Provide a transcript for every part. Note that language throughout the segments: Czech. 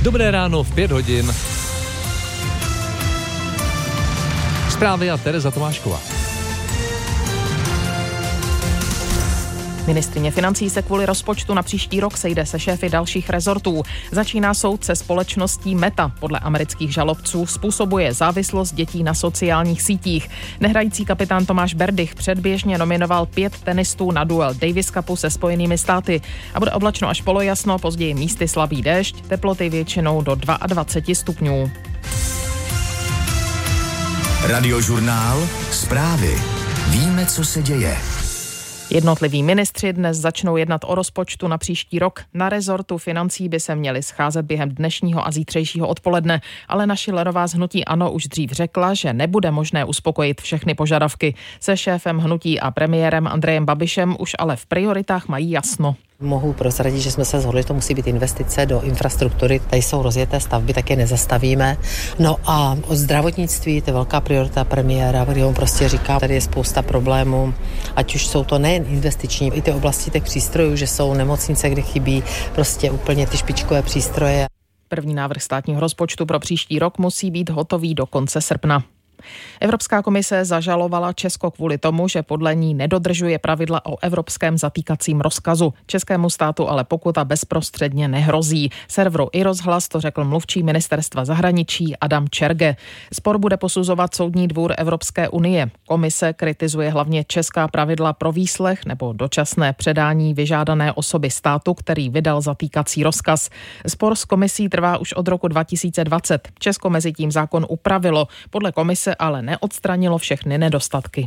Dobré ráno v 5 hodin. Zprávy a Tereza Tomášková. Ministryně financí se kvůli rozpočtu na příští rok sejde se šéfy dalších rezortů. Začíná soud se společností Meta. Podle amerických žalobců způsobuje závislost dětí na sociálních sítích. Nehrající kapitán Tomáš Berdych předběžně nominoval 5 tenistů na duel Davis Cupu se Spojenými státy. A bude oblačno až polojasno, později místy slabý déšť, teploty většinou do 22 stupňů. Radiožurnál, zprávy. Víme, co se děje. Jednotliví ministři dnes začnou jednat o rozpočtu na příští rok. Na rezortu financí by se měli scházet během dnešního a zítřejšího odpoledne, ale Schillerová z hnutí ANO už dřív řekla, že nebude možné uspokojit všechny požadavky. Se šéfem hnutí a premiérem Andrejem Babišem už ale v prioritách mají jasno. Mohu prozradit, že jsme se shodli, že to musí být investice do infrastruktury. Tady jsou rozjeté stavby, tak je nezastavíme. No a o zdravotnictví, to je velká priorita premiéra, kdy on prostě říká, tady je spousta problémů, ať už jsou to nejen investiční, i ty oblasti těch přístrojů, že jsou nemocnice, kde chybí prostě úplně ty špičkové přístroje. První návrh státního rozpočtu pro příští rok musí být hotový do konce srpna. Evropská komise zažalovala Česko kvůli tomu, že podle ní nedodržuje pravidla o evropském zatýkacím rozkazu. Českému státu ale pokuta bezprostředně nehrozí. Serveru iRozhlas to řekl mluvčí ministerstva zahraničí Adam Čerge. Spor bude posuzovat Soudní dvůr Evropské unie. Komise kritizuje hlavně česká pravidla pro výslech nebo dočasné předání vyžádané osoby státu, který vydal zatýkací rozkaz. Spor s komisí trvá už od roku 2020. Česko mezitím zákon upravilo. Podle komise ale neodstranilo všechny nedostatky.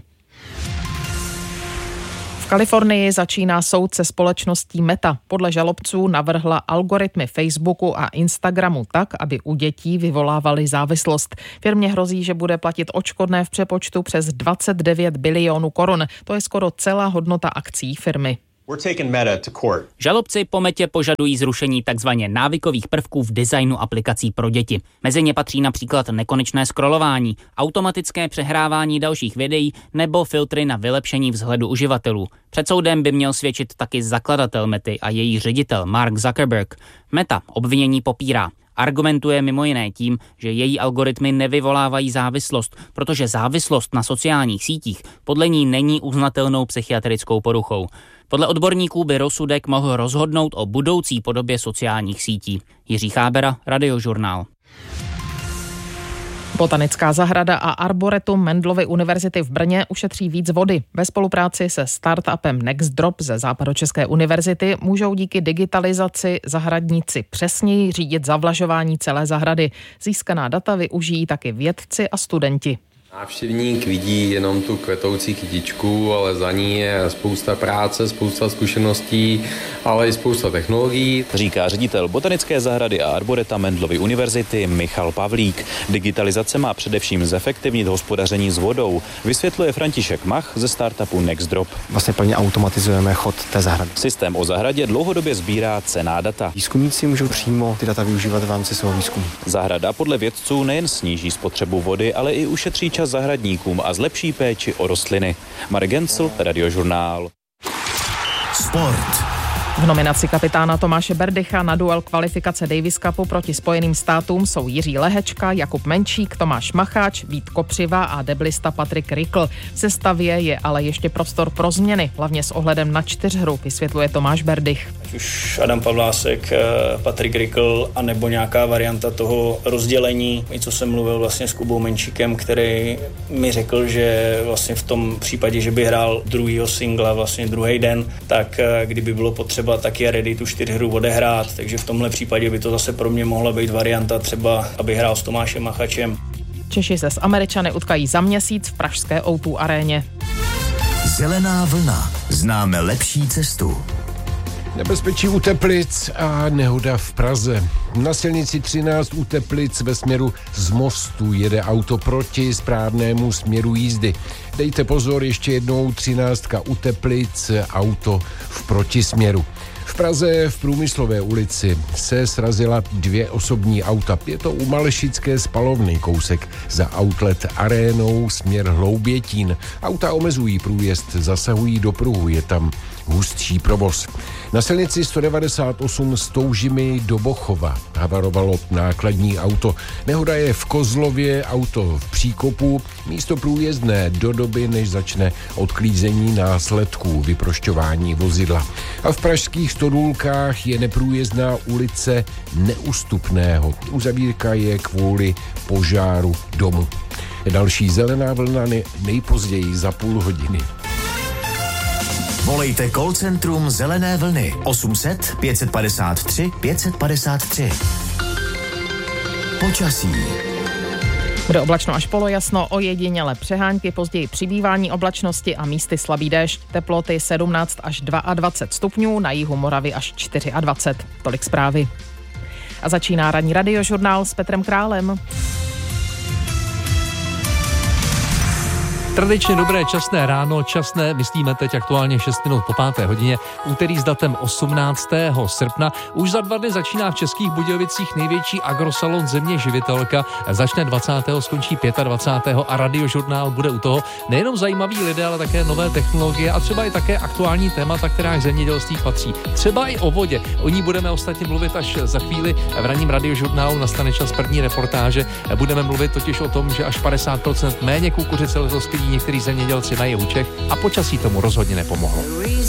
V Kalifornii začíná soud se společností Meta. Podle žalobců navrhla algoritmy Facebooku a Instagramu tak, aby u dětí vyvolávaly závislost. Firmě hrozí, že bude platit odškodné v přepočtu přes 29 bilionů korun. To je skoro celá hodnota akcií firmy. Žalobci po Metě požadují zrušení takzvaně návykových prvků v designu aplikací pro děti. Mezi ně patří například nekonečné scrollování, automatické přehrávání dalších videí nebo filtry na vylepšení vzhledu uživatelů. Před soudem by měl svědčit taky zakladatel Mety a její ředitel Mark Zuckerberg. Meta obvinění popírá. Argumentuje mimo jiné tím, že její algoritmy nevyvolávají závislost, protože závislost na sociálních sítích podle ní není uznatelnou psychiatrickou poruchou. Podle odborníků by rozsudek mohl rozhodnout o budoucí podobě sociálních sítí. Jiří Chábera, Radiožurnál. Botanická zahrada a arboretum Mendelovy univerzity v Brně ušetří víc vody. Ve spolupráci se startupem Nextdrop ze Západočeské univerzity můžou díky digitalizaci zahradníci přesněji řídit zavlažování celé zahrady. Získaná data využijí taky vědci a studenti. Návštěvník vidí jenom tu kvetoucí kytičku, ale za ní je spousta práce, spousta zkušeností, ale i spousta technologií. Říká ředitel Botanické zahrady a arboreta Mendelovy univerzity Michal Pavlík. Digitalizace má především zefektivnit hospodaření s vodou, vysvětluje František Mach ze startupu Nextdrop. Vlastně plně automatizujeme chod té zahrady. Systém o zahradě dlouhodobě sbírá cenná data. Výzkumníci můžou přímo ty data využívat v rámci svého výzkumu. Zahrada podle vědců nejen sníží spotřebu vody, ale i ušetří čas zahradníkům a zlepší péči o rostliny. Marek Gencl, Radiožurnál. Sport. V nominaci kapitána Tomáše Berdycha na duel kvalifikace Davis Cupu proti Spojeným státům jsou Jiří Lehečka, Jakub Menčík, Tomáš Macháč, Vít Kopřiva a deblista Patrik Rikl. V sestavě je ale ještě prostor pro změny, hlavně s ohledem na čtyřhru, vysvětluje Tomáš Berdych. Ať už Adam Pavlásek, Patrik Rikl, anebo nějaká varianta toho rozdělení. I co jsem mluvil vlastně s Kubou Menčíkem, který mi řekl, že vlastně v tom případě, že by hrál druhýho singla, vlastně druhý den, tak kdyby bylo potřeba, tak je ready tu čtyřhru odehrát, takže v tomhle případě by to zase pro mě mohla být varianta třeba, aby hrál s Tomášem Machačem. Češi se s Američany utkají za měsíc v pražské O2 aréně. Zelená vlna. Známe lepší cestu. Nebezpečí u Teplic a nehoda v Praze. Na silnici 13 u Teplic ve směru z Mostu jede auto proti správnému směru jízdy. Dejte pozor, ještě jednou 13 u Teplic, auto v protisměru. V Praze v Průmyslové ulici se srazila 2 osobní auta. Je to u Malešické spalovny, kousek za outlet arénou směr Hloubětín. Auta omezují průjezd, zasahují do pruhu, je tam hustší provoz. Na silnici 198 z Toužimy do Bochova havarovalo nákladní auto. Nehoda je v Kozlově, auto v příkopu, místo průjezdné do doby, než začne odklízení následků vyprošťování vozidla. A v pražských Stodůlkách je neprůjezdná ulice Neústupného. Uzavírka je kvůli požáru domu. Další zelená vlna nejpozději za půl hodiny. Volejte call centrum Zelené vlny 800 553 553. Počasí. Bude oblačno až polojasno, ojediněle přehánky, později přibývání oblačnosti a místy slabý déšť. Teploty 17 až 22 stupňů, na jihu Moravy až 24. Tolik zprávy. A začíná ranní radiožurnál s Petrem Králem. Tradičně dobré časné ráno, časné, myslíme teď aktuálně 6 minut po 5. hodině, úterý s datem 18. srpna. Už za 2 dny začíná v Českých Budějovicích největší agrosalon Země živitelka. Začne 20. skončí 25. a radiožurnál bude u toho nejenom zajímaví lidé, ale také nové technologie a třeba i také aktuální témata, která k zemědělství patří. Třeba i o vodě. O ní budeme ostatně mluvit až za chvíli. V ranním radiožurnálu nastane čas první reportáže. Budeme mluvit totiž o tom, že až 50% méně kukuřice letos někteří zemědělci na jihu Čech a počasí tomu rozhodně nepomohlo.